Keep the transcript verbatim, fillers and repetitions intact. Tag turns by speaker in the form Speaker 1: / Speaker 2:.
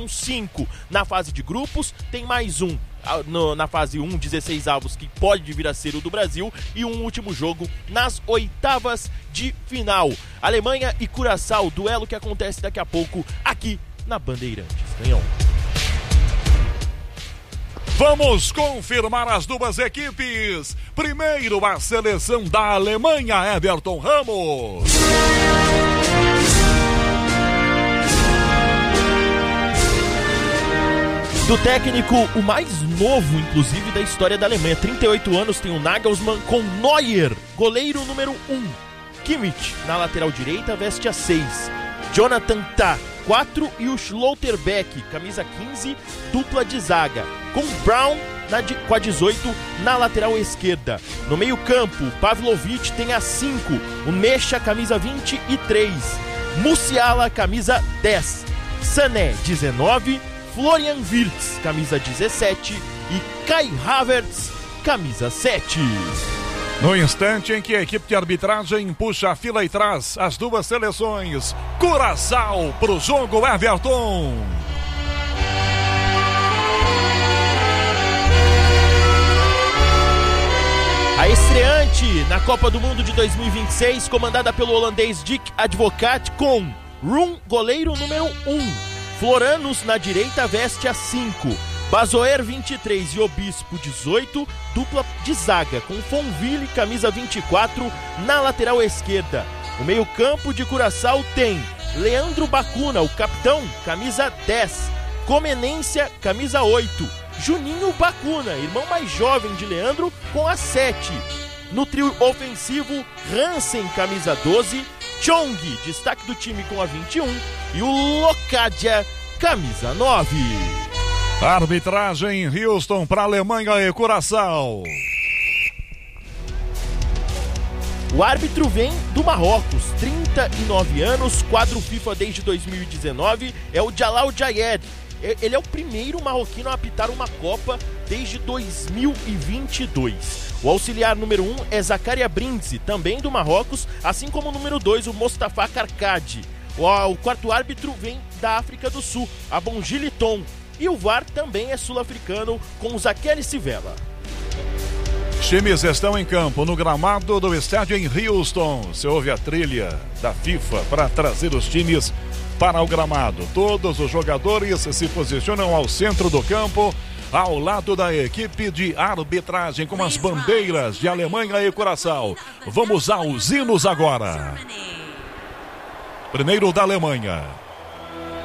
Speaker 1: São cinco na fase de grupos, tem mais um no, na fase um, dezesseis avos, que pode vir a ser o do Brasil, e um último jogo nas oitavas de final. Alemanha e Curaçao, duelo que acontece daqui a pouco aqui na Bandeirantes. Canhão.
Speaker 2: Vamos confirmar as duas equipes. Primeiro, a seleção da Alemanha, Everton Ramos.
Speaker 1: Do técnico, o mais novo, inclusive, da história da Alemanha. trinta e oito anos, tem o Nagelsmann com Neuer, goleiro número um. Kimmich, na lateral direita, veste a seis. Jonathan Tah, quatro, e o Schlotterbeck, camisa quinze, dupla de zaga, com Brown na, com a dezoito na lateral esquerda. No meio campo, Pavlovic tem a cinco, o Mecha, camisa vinte e três, Musiala, camisa dez, Sané, dezenove, Florian Wirtz, camisa dezessete, e Kai Havertz, camisa sete.
Speaker 2: No instante em que a equipe de arbitragem puxa a fila e traz as duas seleções, Curaçao pro jogo, Everton.
Speaker 1: A estreante na Copa do Mundo de dois mil e vinte e seis, comandada pelo holandês Dick Advocaat, com Room, goleiro número um, Floranus na direita, veste a cinco, Bazoer, vinte e três, e Obispo, dezoito, dupla de zaga, com Fonville, camisa vinte e quatro, na lateral esquerda. O meio-campo de Curaçao tem Leandro Bacuna, o capitão, camisa dez, Comenência, camisa oito, Juninho Bacuna, irmão mais jovem de Leandro, com a sete. No trio ofensivo, Hansen, camisa doze, Chong, destaque do time, com a vinte e um, e o Locadia, camisa nove.
Speaker 2: Arbitragem em Houston para Alemanha e Curaçao.
Speaker 1: O árbitro vem do Marrocos, trinta e nove anos, quadro FIFA desde dois mil e dezenove, é o Jalal Jayed. Ele é o primeiro marroquino a apitar uma Copa desde dois mil e vinte e dois. O auxiliar número um é Zakaria Brindisi, também do Marrocos, assim como o número dois, o Mostafa Karkadi. O quarto árbitro vem da África do Sul, a Bonjiliton. E o V A R também é sul-africano, com o Zakeli Sivela.
Speaker 2: Times estão em campo no gramado do estádio em Houston. Você ouve a trilha da FIFA para trazer os times para o gramado. Todos os jogadores se posicionam ao centro do campo, ao lado da equipe de arbitragem, com as bandeiras de Alemanha e Curaçao. Vamos aos hinos agora. Primeiro da Alemanha.